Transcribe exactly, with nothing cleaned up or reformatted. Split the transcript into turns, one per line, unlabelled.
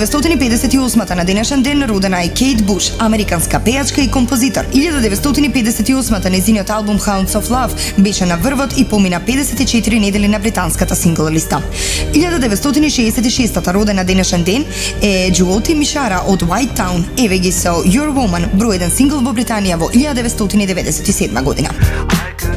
деветстотини и педесет и осма на денешен ден родена е Кейт Буш, американска пејачка и композитор. илјада деветстотини и педесет и осма нејзиниот албум Hounds of Love беше на врвот и помина педесет и четири недели на британската сингл листа. илјада деветстотини и шеесет и шеста родена денешен ден е Джуоти Мишара од White Town, еве ги со Your Woman, број еден сингл во Британија во илјада деветстотини и деветдесет и седма година.